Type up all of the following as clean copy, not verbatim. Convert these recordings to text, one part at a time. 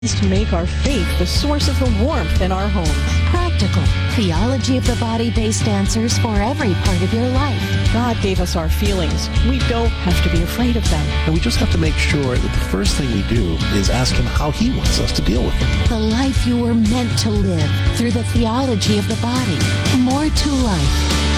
to make our faith the source of the warmth in our homes. Practical, theology of the body-based answers for every part of your life. God gave us our feelings. We don't have to be afraid of them. And we just have to make sure that the first thing we do is ask Him how He wants us to deal with them. The life you were meant to live through the theology of the body. More to life.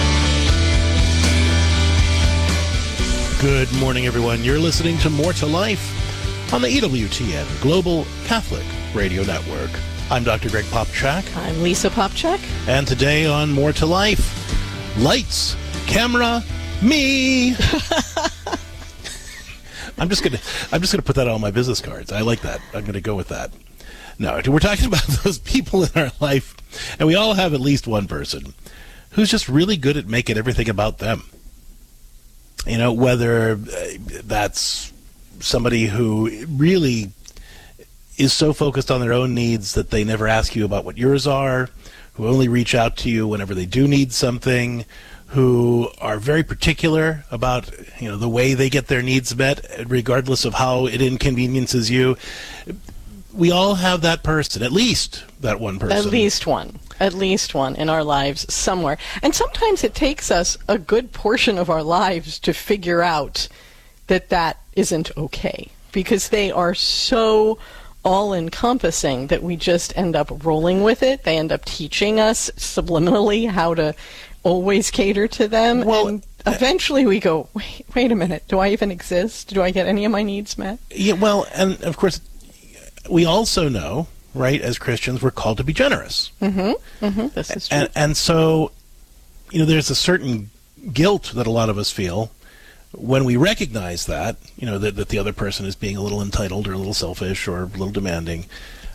Good morning, everyone. You're listening to More to Life on the EWTN Global Catholic Radio Network. I'm Dr. Greg Popchak. I'm Lisa Popchak. And today on More to Life, lights, camera, me. I'm just gonna put that on my business cards. I like that. I'm gonna go with that. No, we're talking about those people in our life, and we all have at least one person who's just really good at making everything about them. You know, whether that's somebody who really is so focused on their own needs that they never ask you about what yours are, who only reach out to you whenever they do need something, who are very particular about, you know, the way they get their needs met, regardless of how it inconveniences you. We all have that person, at least that one person. At least one in our lives somewhere. And sometimes it takes us a good portion of our lives to figure out that isn't okay, because they are so all-encompassing that we just end up rolling with it. They end up teaching us subliminally how to always cater to them. Well, and eventually we go, wait a minute, do I even exist? Do I get any of my needs met? Yeah, well, and of course, we also know, right, as Christians, we're called to be generous. This is true. And so, you know, there's a certain guilt that a lot of us feel when we recognize that, you know, that the other person is being a little entitled or a little selfish or a little demanding.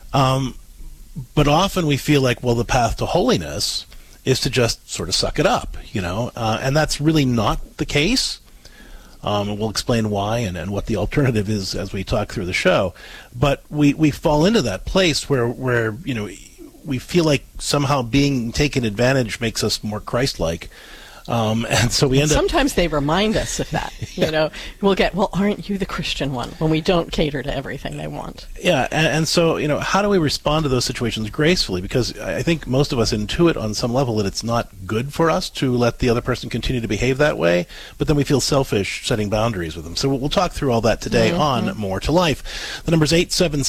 But often we feel like, well, the path to holiness is to just sort of suck it up, you know, and that's really not the case. And we'll explain why and what the alternative is as we talk through the show. But we fall into that place where you know, we feel like somehow being taken advantage makes us more Christ-like. And so we end up... Sometimes they remind us of that. Yeah. You know, we'll get, well, aren't you the Christian one, when we don't cater to everything they want. Yeah, and so, you know, how do we respond to those situations gracefully? Because I think most of us intuit on some level that it's not good for us to let the other person continue to behave that way, but then we feel selfish setting boundaries with them. So we'll talk through all that today on More to Life. The number's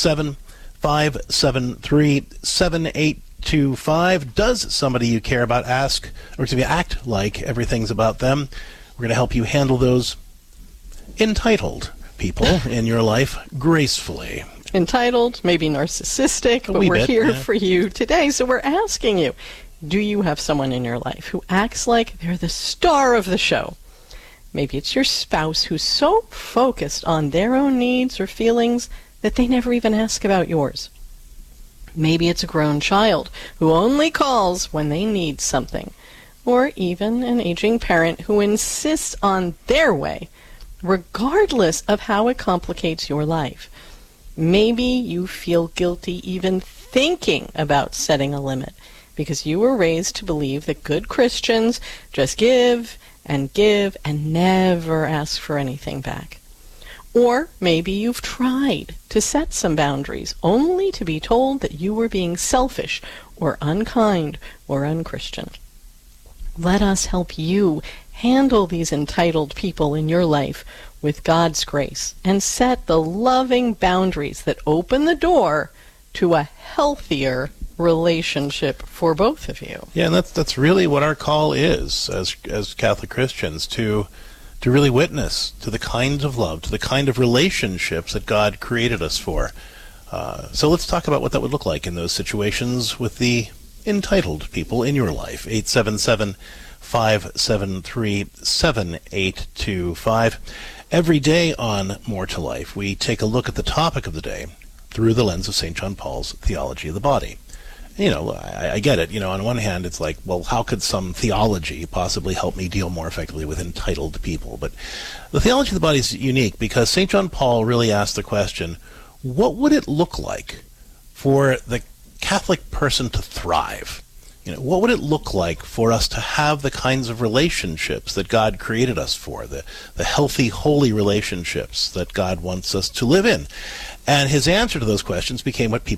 877-573-7825. Does somebody you care about act like everything's about them? We're going to help you handle those entitled people in your life gracefully. Entitled, maybe narcissistic, but we're here for you today. So we're asking you, do you have someone in your life who acts like they're the star of the show? Maybe it's your spouse who's so focused on their own needs or feelings that they never even ask about yours. Maybe it's a grown child who only calls when they need something, or even an aging parent who insists on their way, regardless of how it complicates your life. Maybe you feel guilty even thinking about setting a limit, because you were raised to believe that good Christians just give and never ask for anything back. Or maybe you've tried to set some boundaries only to be told that you were being selfish or unkind or unchristian. Let us help you handle these entitled people in your life with God's grace and set the loving boundaries that open the door to a healthier relationship for both of you. Yeah, and that's really what our call is as Catholic Christians, to really witness to the kind of love, to the kind of relationships that God created us for. So let's talk about what that would look like in those situations with the entitled people in your life. 877-573-7825. Every day on More to Life, we take a look at the topic of the day through the lens of St. John Paul's theology of the body. You know, I get it. You know, on one hand, it's like, well, how could some theology possibly help me deal more effectively with entitled people? But the theology of the body is unique because St. John Paul really asked the question, what would it look like for the Catholic person to thrive? what would it look like for us to have the kinds of relationships that God created us for, the healthy, holy relationships that God wants us to live in? And his answer to those questions became what people